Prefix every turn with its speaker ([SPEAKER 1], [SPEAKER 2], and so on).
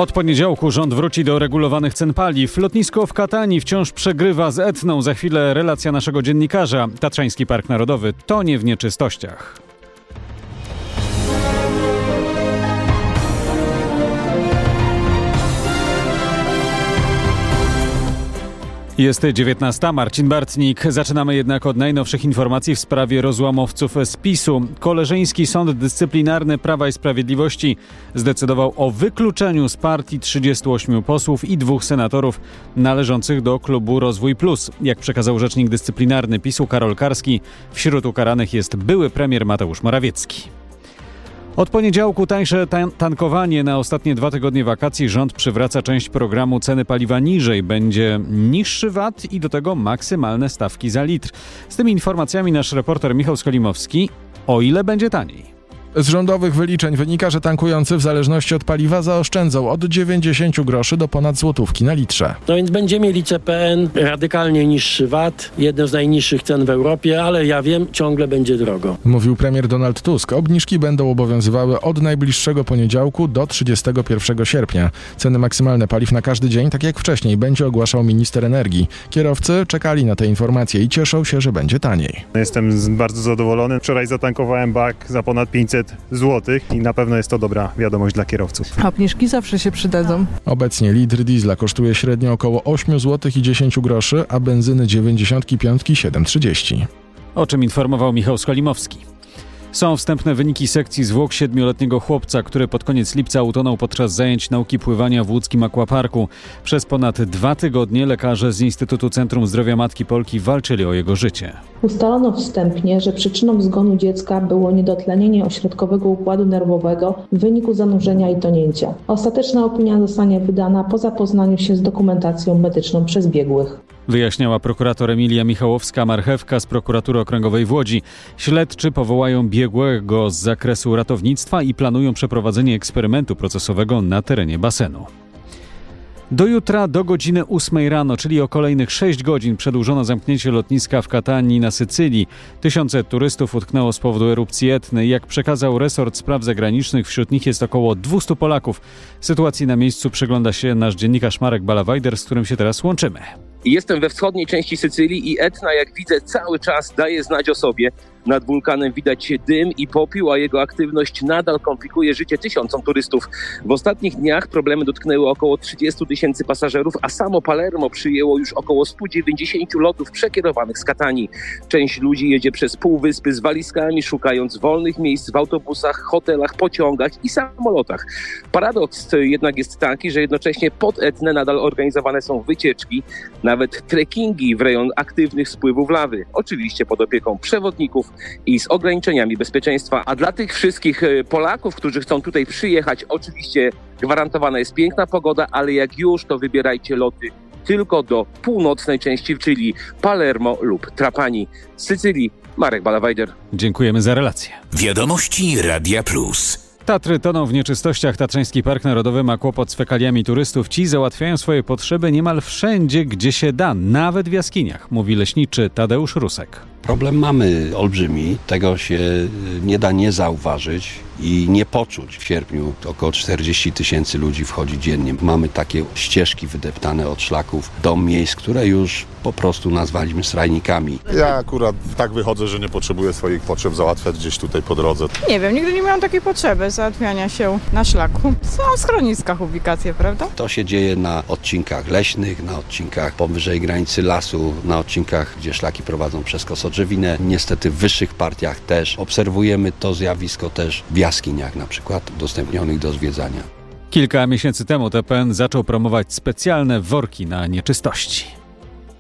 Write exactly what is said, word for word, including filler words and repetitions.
[SPEAKER 1] Od poniedziałku rząd wróci do regulowanych cen paliw. Lotnisko w Katani wciąż przegrywa z Etną. Za chwilę relacja naszego dziennikarza. Tatrzański Park Narodowy tonie w nieczystościach. Jest dziewiętnasta, Marcin Bartnik. Zaczynamy jednak od najnowszych informacji w sprawie rozłamowców z PiSu. Koleżeński Sąd Dyscyplinarny Prawa i Sprawiedliwości zdecydował o wykluczeniu z partii trzydziestu ośmiu posłów i dwóch senatorów należących do klubu Rozwój Plus. Jak przekazał rzecznik dyscyplinarny PiSu Karol Karski, wśród ukaranych jest były premier Mateusz Morawiecki. Od poniedziałku tańsze tan- tankowanie. Na ostatnie dwa tygodnie wakacji rząd przywraca część programu ceny paliwa niżej. Będzie niższy V A T i do tego maksymalne stawki za litr. Z tymi informacjami nasz reporter Michał Skolimowski. O ile będzie taniej?
[SPEAKER 2] Z rządowych wyliczeń wynika, że tankujący w zależności od paliwa zaoszczędzą od dziewięćdziesięciu groszy do ponad złotówki na litrze.
[SPEAKER 3] No więc będziemy mieli C P N, radykalnie niższy V A T, jedną z najniższych cen w Europie, ale ja wiem, ciągle będzie drogo.
[SPEAKER 2] Mówił premier Donald Tusk. Obniżki będą obowiązywały od najbliższego poniedziałku do trzydziestego pierwszego sierpnia. Ceny maksymalne paliw na każdy dzień, tak jak wcześniej, będzie ogłaszał minister energii. Kierowcy czekali na te informacje i cieszą się, że będzie taniej.
[SPEAKER 4] Jestem bardzo zadowolony. Wczoraj zatankowałem bak za ponad pięćset złotych i na pewno jest to dobra wiadomość dla kierowców.
[SPEAKER 5] Obniżki zawsze się przydadzą.
[SPEAKER 2] Obecnie litr diesla kosztuje średnio około osiem złotych i dziesięć groszy, a benzyny dziewięćdziesiątki piątki siedem trzydzieści.
[SPEAKER 1] O czym informował Michał Skolimowski. Są wstępne wyniki sekcji zwłok siedmioletniego chłopca, który pod koniec lipca utonął podczas zajęć nauki pływania w łódzkim aquaparku. Przez ponad dwa tygodnie lekarze z Instytutu Centrum Zdrowia Matki Polki walczyli o jego życie.
[SPEAKER 6] Ustalono wstępnie, że przyczyną zgonu dziecka było niedotlenienie ośrodkowego układu nerwowego w wyniku zanurzenia i tonięcia. Ostateczna opinia zostanie wydana po zapoznaniu się z dokumentacją medyczną przez biegłych.
[SPEAKER 1] Wyjaśniała prokurator Emilia Michałowska-Marchewka z Prokuratury Okręgowej w Łodzi. Śledczy powołają biegłego z zakresu ratownictwa i planują przeprowadzenie eksperymentu procesowego na terenie basenu. Do jutra do godziny ósmej rano, czyli o kolejnych sześć godzin, przedłużono zamknięcie lotniska w Katanii na Sycylii. Tysiące turystów utknęło z powodu erupcji Etny. Jak przekazał resort spraw zagranicznych, wśród nich jest około dwieście Polaków. Sytuacji na miejscu przygląda się nasz dziennikarz Marek Balawajder, z którym się teraz łączymy.
[SPEAKER 7] Jestem we wschodniej części Sycylii i Etna, jak widzę, cały czas daje znać o sobie. Nad wulkanem widać dym i popiół, a jego aktywność nadal komplikuje życie tysiącom turystów. W ostatnich dniach problemy dotknęły około trzydziestu tysięcy pasażerów, a samo Palermo przyjęło już około sto dziewięćdziesiąt lotów przekierowanych z Katanii. Część ludzi jedzie przez półwyspy z walizkami, szukając wolnych miejsc w autobusach, hotelach, pociągach i samolotach. Paradoks jednak jest taki, że jednocześnie pod Etnę nadal organizowane są wycieczki, nawet trekkingi w rejon aktywnych spływów lawy. Oczywiście pod opieką przewodników i z ograniczeniami bezpieczeństwa. A dla tych wszystkich Polaków, którzy chcą tutaj przyjechać, oczywiście gwarantowana jest piękna pogoda, ale jak już, to wybierajcie loty tylko do północnej części, czyli Palermo lub Trapani. Z Sycylii Marek Balawajder.
[SPEAKER 1] Dziękujemy za relację.
[SPEAKER 8] Wiadomości Radia Plus.
[SPEAKER 1] Tatry toną w nieczystościach. Tatrzański Park Narodowy ma kłopot z fekaliami turystów. Ci załatwiają swoje potrzeby niemal wszędzie, gdzie się da, nawet w jaskiniach, mówi leśniczy Tadeusz Rusek.
[SPEAKER 9] Problem mamy olbrzymi, tego się nie da nie zauważyć i nie poczuć. W sierpniu około czterdzieści tysięcy ludzi wchodzi dziennie. Mamy takie ścieżki wydeptane od szlaków do miejsc, które już po prostu nazwaliśmy srajnikami.
[SPEAKER 10] Ja akurat tak wychodzę, że nie potrzebuję swoich potrzeb załatwiać gdzieś tutaj po drodze.
[SPEAKER 5] Nie wiem, nigdy nie miałam takiej potrzeby załatwiania się na szlaku. Są w schroniskach ubikacje, prawda?
[SPEAKER 9] To się dzieje na odcinkach leśnych, na odcinkach powyżej granicy lasu, na odcinkach, gdzie szlaki prowadzą przez Kosodrzewinę. Niestety w wyższych partiach też. Obserwujemy to zjawisko też w jaskiniach na przykład, udostępnionych do zwiedzania.
[SPEAKER 1] Kilka miesięcy temu T P N zaczął promować specjalne worki na nieczystości.